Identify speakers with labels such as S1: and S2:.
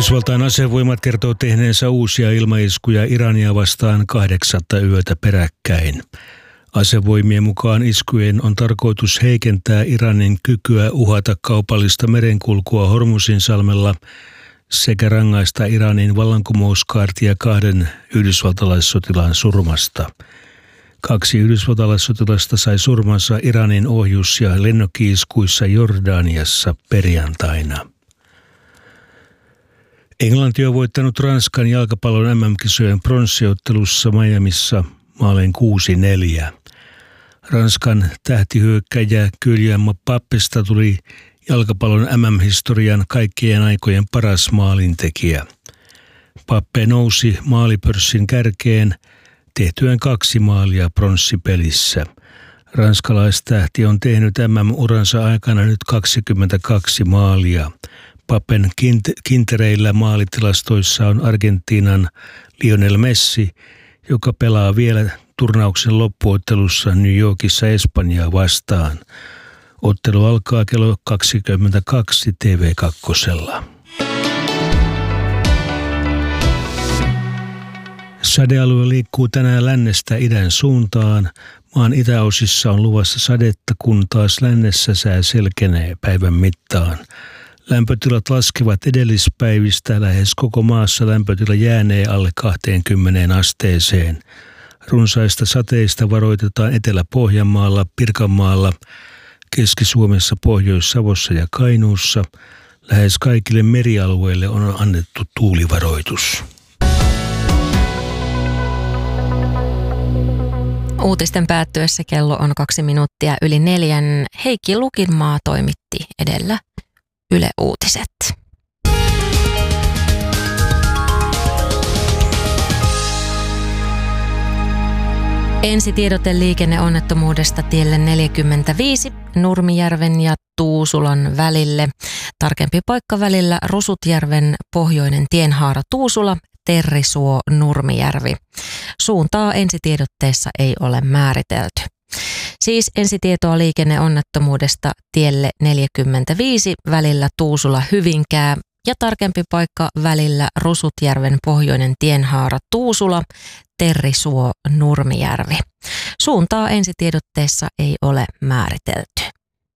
S1: Yhdysvaltain asevoimat kertoo tehneensä uusia ilmaiskuja Irania vastaan 8. yötä peräkkäin. Asevoimien mukaan iskujen on tarkoitus heikentää Iranin kykyä uhata kaupallista merenkulkua Hormuzinsalmella sekä rangaista Iranin vallankumouskaartia 2 yhdysvaltalaissotilaan surmasta. 2 yhdysvaltalaissotilasta sai surmansa Iranin ohjus- ja lennokki-iskuissa Jordaniassa perjantaina. Englanti on voittanut Ranskan jalkapallon MM-kisojen pronssiottelussa Miamissa maalin 6-4. Ranskan tähtihyökkäjä Kylian Mbappesta tuli jalkapallon MM-historian kaikkien aikojen paras maalintekijä. Mbappé nousi maalipörssin kärkeen tehtyään 2 maalia pronssipelissä. Ranskalaistähti on tehnyt MM-uransa aikana nyt 22 maalia. Mbappén kintereillä maalitilastoissa on Argentiinan Lionel Messi, joka pelaa vielä turnauksen loppuottelussa New Yorkissa Espanjaa vastaan. Ottelu alkaa kello 22 TV2. Sadealue liikkuu tänään lännestä idän suuntaan. Maan itäosissa on luvassa sadetta, kun taas lännessä sää selkenee päivän mittaan. Lämpötilat laskevat edellispäivistä. Lähes koko maassa lämpötila jäänee alle 20 asteeseen. Runsaista sateista varoitetaan Etelä-Pohjanmaalla, Pirkanmaalla, Keski-Suomessa, Pohjois-Savossa ja Kainuussa. Lähes kaikille merialueille on annettu tuulivaroitus.
S2: Uutisten päättyessä kello on 2 minuuttia yli 4. Heikki Lukinmaa toimitti edellä Yle Uutiset. Ensitiedote liikenneonnettomuudesta tielle 45 Nurmijärven ja Tuusulan välille. Tarkempi paikka välillä Rusutjärven pohjoinen tienhaara Tuusula, Terrisuo, Nurmijärvi. Suuntaa ensitiedotteessa ei ole määritelty. Siis ensitietoa liikenneonnettomuudesta tielle 45 välillä Tuusula-Hyvinkää ja tarkempi paikka välillä Rusutjärven pohjoinen tienhaara Tuusula, Terrisuo, Nurmijärvi. Suuntaa ensitiedotteessa ei ole määritelty.